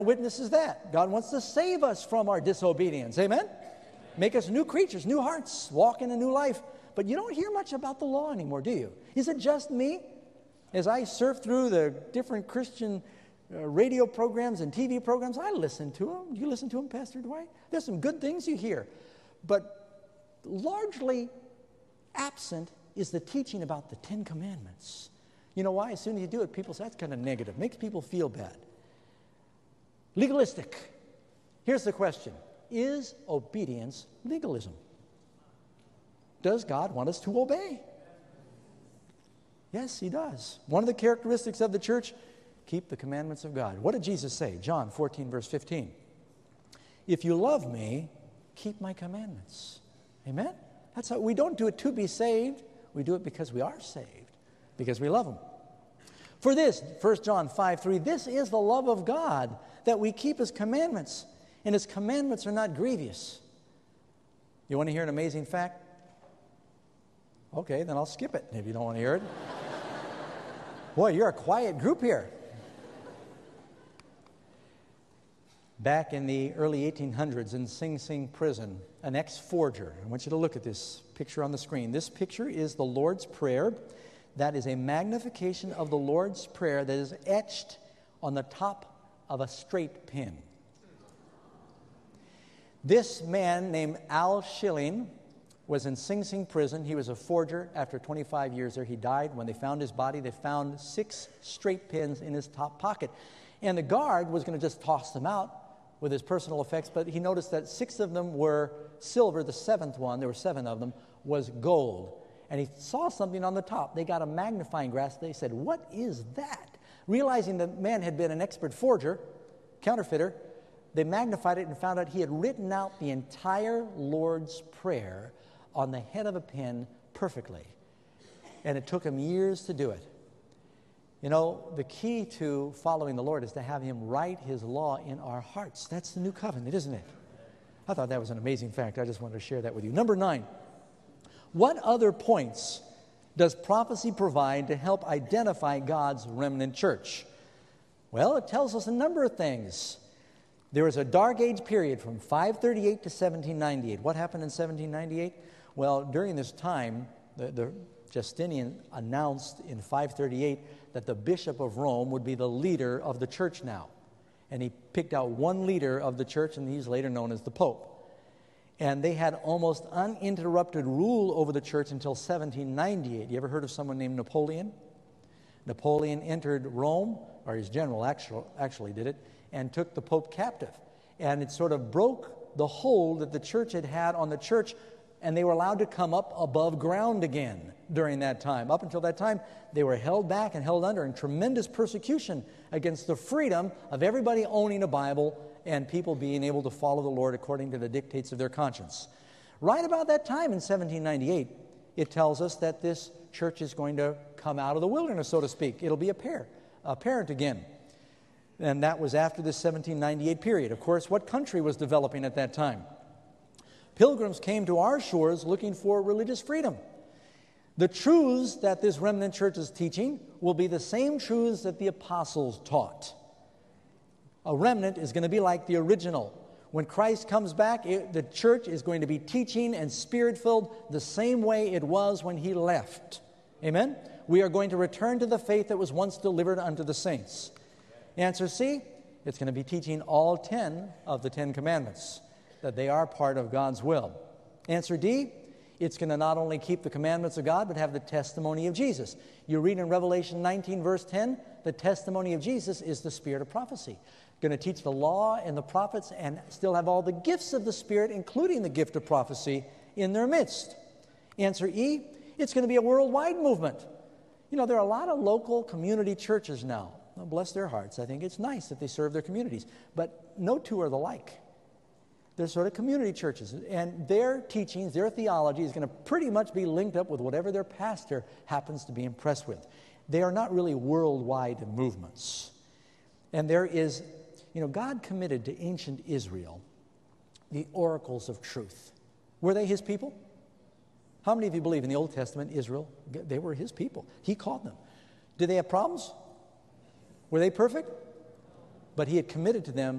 witness is that. God wants to save us from our disobedience. Amen? Make us new creatures, new hearts, walk in a new life. But you don't hear much about the law anymore, do you? Is it just me? As I surf through the different Christian radio programs and TV programs, I listen to them. You listen to them, Pastor Dwight? There's some good things you hear. But largely absent is the teaching about the Ten Commandments. You know why? As soon as you do it, people say, that's kind of negative. Makes people feel bad. Legalistic. Here's the question. Is obedience legalism? Does God want us to obey? Yes, he does. One of the characteristics of the church, keep the commandments of God. What did Jesus say? John 14, verse 15. If you love me, keep my commandments. Amen? That's how we don't do it to be saved. We do it because we are saved, because we love him. For this, 1 John 5:3, this is the love of God, that we keep his commandments, and his commandments are not grievous. You want to hear an amazing fact? Okay, then I'll skip it if you don't want to hear it. Boy, you're a quiet group here. Back in the early 1800s in Sing Sing prison, an ex-forger. I want you to look at this picture on the screen. This picture is the Lord's Prayer. That is a magnification of the Lord's Prayer that is etched on the top of a straight pin. This man named Al Schilling was in Sing Sing prison. He was a forger. After 25 years there, he died. When they found his body, they found 6 straight pins in his top pocket. And the guard was going to just toss them out with his personal effects, but he noticed that 6 of them were silver. The 7th one, there were 7 of them, was gold. And he saw something on the top. They got a magnifying glass. They said, what is that? Realizing the man had been an expert forger, counterfeiter, they magnified it and found out he had written out the entire Lord's Prayer on the head of a pin perfectly. And it took him years to do it. You know, the key to following the Lord is to have him write his law in our hearts. That's the new covenant, isn't it? I thought that was an amazing fact. I just wanted to share that with you. Number 9, what other points does prophecy provide to help identify God's remnant church? Well, it tells us a number of things. There was a dark age period from 538 to 1798. What happened in 1798? Well, during this time, the Justinian announced in 538 that the Bishop of Rome would be the leader of the church now. And he picked out one leader of the church, and he's later known as the Pope. And they had almost uninterrupted rule over the church until 1798. You ever heard of someone named Napoleon? Napoleon entered Rome, or his general actually did it, and took the Pope captive. And it sort of broke the hold that the church had had on the church, and they were allowed to come up above ground again during that time. Up until that time, they were held back and held under in tremendous persecution against the freedom of everybody owning a Bible and people being able to follow the Lord according to the dictates of their conscience. Right about that time in 1798, it tells us that this church is going to come out of the wilderness, so to speak. It'll be apparent again. And that was after this 1798 period. Of course, what country was developing at that time? Pilgrims came to our shores looking for religious freedom. The truths that this remnant church is teaching will be the same truths that the apostles taught. A remnant is going to be like the original. When Christ comes back, the church is going to be teaching and spirit-filled the same way it was when he left. Amen? We are going to return to the faith that was once delivered unto the saints. Answer C, it's going to be teaching all 10 of the 10 commandments, that they are part of God's will. Answer D, it's going to not only keep the commandments of God, but have the testimony of Jesus. You read in Revelation 19, verse 10, the testimony of Jesus is the spirit of prophecy. Going to teach the law and the prophets and still have all the gifts of the Spirit, including the gift of prophecy, in their midst. Answer E, it's going to be a worldwide movement. You know, there are a lot of local community churches now. Well, bless their hearts. I think it's nice that they serve their communities. But no two are the like. They're sort of community churches. And their teachings, their theology is going to pretty much be linked up with whatever their pastor happens to be impressed with. They are not really worldwide movements. And there is, you know, God committed to ancient Israel the oracles of truth. Were they his people? How many of you believe in the Old Testament, Israel, they were his people? He called them. Did they have problems? Were they perfect? but he had committed to them